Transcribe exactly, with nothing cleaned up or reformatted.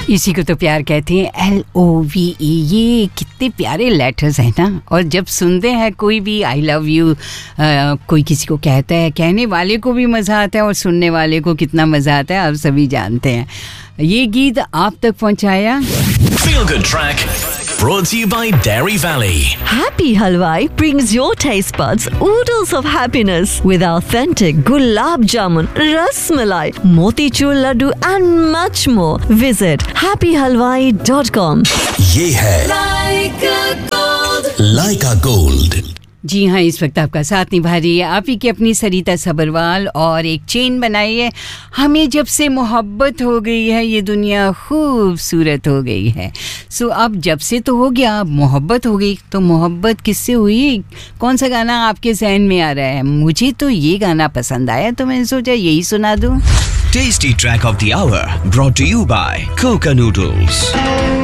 इसी को तो प्यार कहते हैं, एल ओ वी ई। ये कितने प्यारे लेटर्स हैं ना। और जब सुनते हैं कोई भी आई लव यू कोई किसी को कहता है, कहने वाले को भी मज़ा आता है और सुनने वाले को कितना मज़ा आता है आप सभी जानते हैं। ये गीत आप तक पहुंचाया Feel Good Track brought to you by Dairy Valley. Happy Halwai brings your taste buds oodles of happiness with authentic gulab jamun, ras malai, motichur laddu and much more. Visit happy halwai dot com. ये है Laika Gold. Laika Gold. जी हाँ, इस वक्त आपका साथ निभा रही है आप ही की अपनी सरिता सबरवाल। और एक चेन बनाई है, हमें जब से मोहब्बत हो गई है ये दुनिया खूबसूरत हो गई है। सो अब जब से तो हो गया, अब मोहब्बत हो गई, तो मोहब्बत किससे हुई? कौन सा गाना आपके जहन में आ रहा है? मुझे तो ये गाना पसंद आया तो मैंने सोचा यही सुना दूँ। Tasty Track of the Hour brought to you by Coca Noodles.